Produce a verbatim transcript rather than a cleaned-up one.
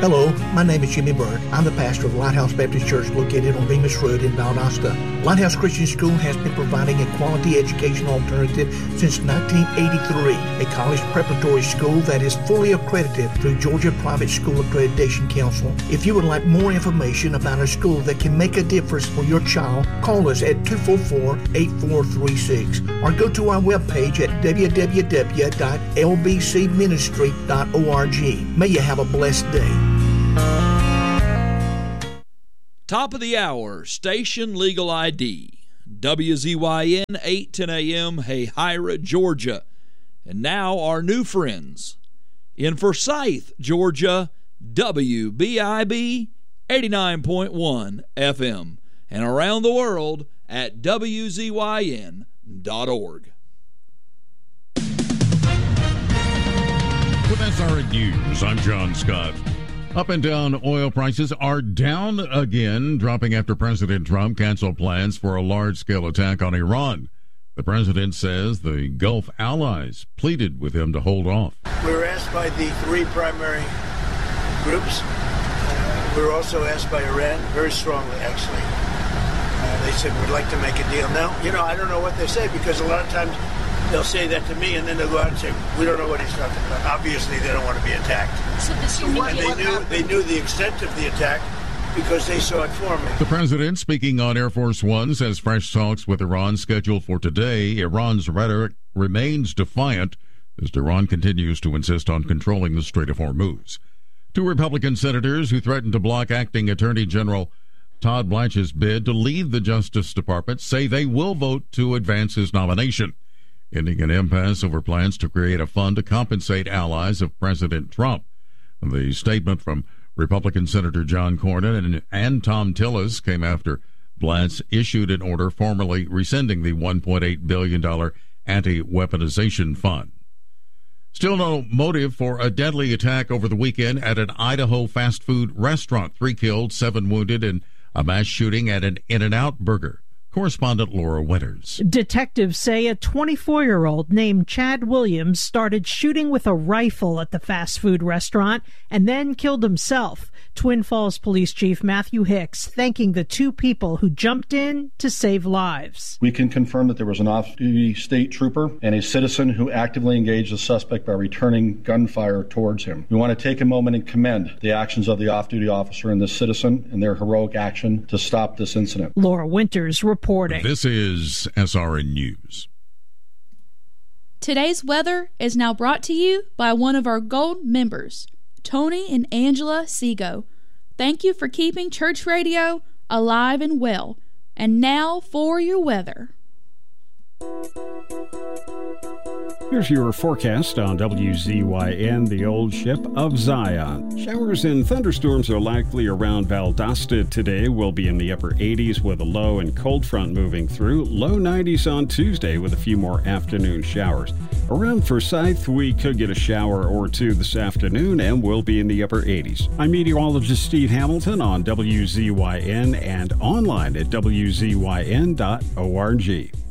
Hello, my name is Jimmy Byrd. I'm the pastor of Lighthouse Baptist Church located on Bemis Road in Valdosta. Lighthouse Christian School has been providing a quality educational alternative since nineteen eighty-three, a college preparatory school that is fully accredited through Georgia Private School Accreditation Council. If you would like more information about a school that can make a difference for your child, call us at two four four, eight four three six or go to our webpage at w w w dot l b c ministry dot org. May you have a blessed day. Top of the hour, Station Legal I D, W Z Y N, eight ten a.m., Hayhira, Georgia. And now our new friends in Forsyth, Georgia, W B I B eighty-nine point one F M, and around the world at w z y n dot org. With S R N News, I'm John Scott. Up and down oil prices are down again, dropping after President Trump canceled plans for a large-scale attack on Iran. The president says the Gulf allies pleaded with him to hold off. We were asked by the three primary groups. Uh, we were also asked by Iran, very strongly, actually. Uh, they said, we'd like to make a deal. Now, you know, I don't know what they say, because a lot of times they'll say that to me, and then they'll go out and say, we don't know what he's talking about. Obviously, they don't want to be attacked. So this and they knew, they knew the extent of the attack because they saw it forming. The president, speaking on Air Force One, says fresh talks with Iran scheduled for today. Iran's rhetoric remains defiant as Iran continues to insist on controlling the Strait of Hormuz. Two Republican senators who threatened to block acting Attorney General Todd Blanche's bid to leave the Justice Department say they will vote to advance his nomination, ending an impasse over plans to create a fund to compensate allies of President Trump. The statement from Republican Senator John Cornyn and, and Tom Tillis came after Blatz issued an order formally rescinding the one point eight billion dollars anti-weaponization fund. Still no motive for a deadly attack over the weekend at an Idaho fast food restaurant. Three killed, seven wounded in a mass shooting at an In-N-Out Burger. Correspondent Laura Winters. Detectives say a twenty-four-year-old named Chad Williams started shooting with a rifle at the fast food restaurant and then killed himself. Twin Falls Police Chief Matthew Hicks thanking the two people who jumped in to save lives. We can confirm that there was an off-duty state trooper and a citizen who actively engaged the suspect by returning gunfire towards him. We want to take a moment and commend the actions of the off-duty officer and the citizen and their heroic action to stop this incident. Laura Winters reporting. This is S R N News. Today's weather is now brought to you by one of our gold members, Tony and Angela Seago. Thank you for keeping church radio alive and well. And now for your weather. Here's your forecast on W Z Y N, the old ship of Zion. Showers and thunderstorms are likely around Valdosta today. We'll be in the upper eighties with a low and cold front moving through. Low nineties on Tuesday with a few more afternoon showers. Around Forsyth, we could get a shower or two this afternoon, and we'll be in the upper eighties. I'm meteorologist Steve Hamilton on W Z Y N and online at w z y n dot org.